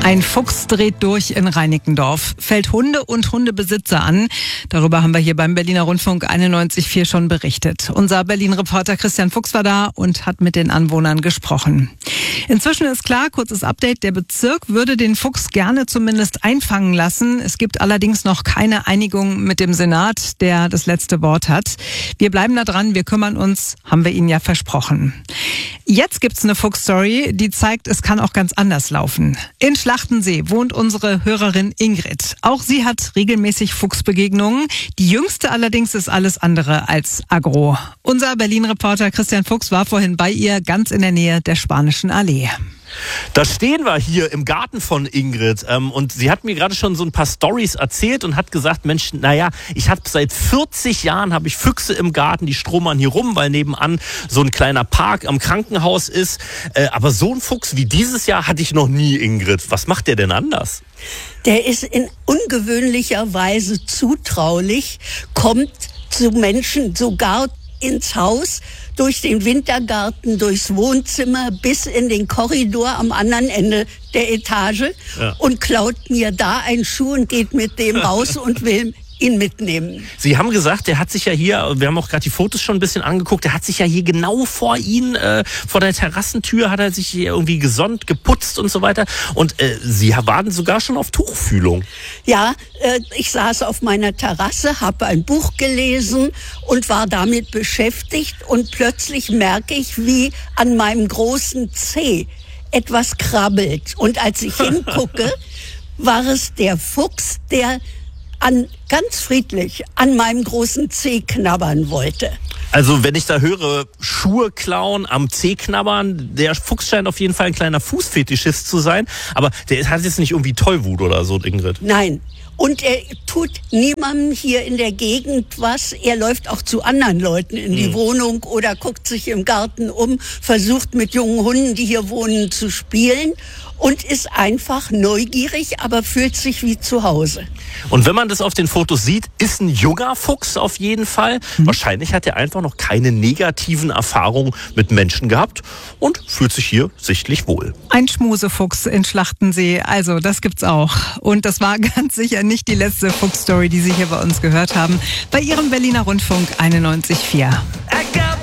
Ein Fuchs dreht durch in Reinickendorf, fällt Hunde und Hundebesitzer an. Darüber haben wir hier beim Berliner Rundfunk 91,4 schon berichtet. Unser Berlin-Reporter Christian Fuchs war da und hat mit den Anwohnern gesprochen. Inzwischen ist klar, kurzes Update, der Bezirk würde den Fuchs gerne zumindest einfangen lassen. Es gibt allerdings noch keine Einigung mit dem Senat, der das letzte Wort hat. Wir bleiben da dran, wir kümmern uns, haben wir Ihnen ja versprochen. Jetzt gibt's eine Fuchs-Story, die zeigt, es kann auch ganz anders laufen. In Schlachtensee wohnt unsere Hörerin Ingrid. Auch sie hat regelmäßig Fuchsbegegnungen. Die jüngste allerdings ist alles andere als aggro. Unser Berlin-Reporter Christian Fuchs war vorhin bei ihr, ganz in der Nähe der Spanischen Allee. Da stehen wir hier im Garten von Ingrid und sie hat mir gerade schon so ein paar Storys erzählt und hat gesagt, Mensch, ich habe seit 40 Jahren habe ich Füchse im Garten, die stromern hier rum, weil nebenan so ein kleiner Park am Krankenhaus ist. Aber so ein Fuchs wie dieses Jahr hatte ich noch nie, Ingrid. Was macht der denn anders? Der ist in ungewöhnlicher Weise zutraulich, kommt zu Menschen sogar ins Haus, durch den Wintergarten, durchs Wohnzimmer bis in den Korridor am anderen Ende der Etage und klaut mir da einen Schuh und geht mit dem raus und will ihn mitnehmen. Sie haben gesagt, der hat sich ja hier, wir haben auch gerade die Fotos schon ein bisschen angeguckt, der hat sich ja hier genau vor Ihnen, vor der Terrassentür, hat er sich hier irgendwie gesonnt, geputzt und so weiter. Und Sie waren sogar schon auf Tuchfühlung. Ja, ich saß auf meiner Terrasse, habe ein Buch gelesen und war damit beschäftigt und plötzlich merke ich, wie an meinem großen Zeh etwas krabbelt. Und als ich hingucke, war es der Fuchs, der ganz friedlich an meinem großen Zeh knabbern wollte. Also wenn ich da höre, Schuhe klauen, am Zeh knabbern, der Fuchs scheint auf jeden Fall ein kleiner Fußfetischist zu sein. Aber der hat jetzt nicht irgendwie Tollwut oder so, Ingrid. Nein. Und er tut niemandem hier in der Gegend was. Er läuft auch zu anderen Leuten in die Wohnung oder guckt sich im Garten um, versucht mit jungen Hunden, die hier wohnen, zu spielen und ist einfach neugierig, aber fühlt sich wie zu Hause. Und wenn man das auf den Fotos sieht, ist ein junger Fuchs auf jeden Fall. Wahrscheinlich hat er einfach noch keine negativen Erfahrungen mit Menschen gehabt und fühlt sich hier sichtlich wohl. Ein Schmusefuchs in Schlachtensee, also das gibt's auch. Und das war ganz sicher nicht die letzte Fuchs-Story, die Sie hier bei uns gehört haben, bei Ihrem Berliner Rundfunk 91,4.